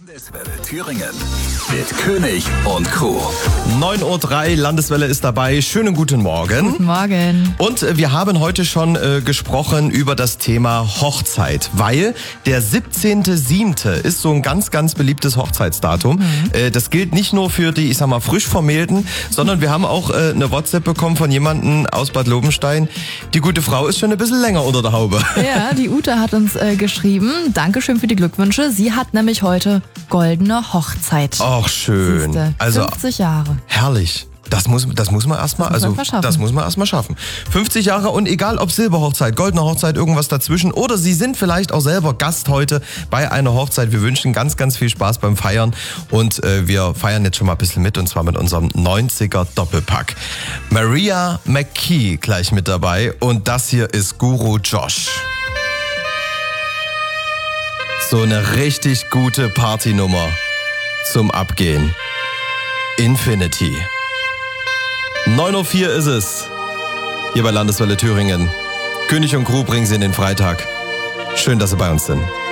Landeswelle Thüringen mit König und Crew. 9:03 Uhr, Landeswelle ist dabei. Schönen guten Morgen. Guten Morgen. Und wir haben heute schon gesprochen über das Thema Hochzeit, weil der 17.07. ist so ein ganz, ganz beliebtes Hochzeitsdatum. Das gilt nicht nur für die, ich sag mal, frisch Vermählten, sondern wir haben auch eine WhatsApp bekommen von jemandem aus Bad Lobenstein. Die gute Frau ist schon ein bisschen länger unter der Haube. Ja, die Ute hat uns geschrieben. Dankeschön für die Glückwünsche. Sie hat nämlich heute goldene Hochzeit. Ach, schön. Siehste, Also 50 Jahre. herrlich. Das muss man erstmal, schaffen. 50 Jahre und egal ob Silberhochzeit, goldene Hochzeit, irgendwas dazwischen oder Sie sind vielleicht auch selber Gast heute bei einer Hochzeit. Wir wünschen ganz, ganz viel Spaß beim Feiern und wir feiern jetzt schon mal ein bisschen mit und zwar mit unserem 90er Doppelpack. Mariah McKee gleich mit dabei und das hier ist Guru Josh. So eine richtig gute Partynummer zum Abgehen. Infinity. 9:04 Uhr ist es. Hier bei Landeswelle Thüringen. König und Crew bringen Sie in den Freitag. Schön, dass Sie bei uns sind.